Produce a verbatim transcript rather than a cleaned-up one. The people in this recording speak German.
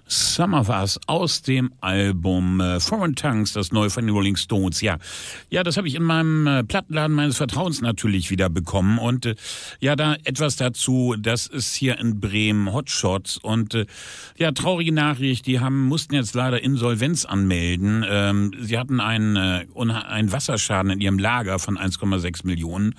Some of Us aus dem Album äh, Foreign Tongues, das neue von den Rolling Stones. Ja, ja, das habe ich in meinem äh, Plattenladen meines Vertrauens natürlich wieder bekommen. Und äh, ja, da etwas dazu, das ist hier in Bremen Hotshots. Und äh, ja, traurige Nachricht, die haben mussten jetzt leider Insolvenz anmelden. Ähm, sie hatten einen, äh, einen Wasserschaden in ihrem Lager von eins Komma sechs Millionen.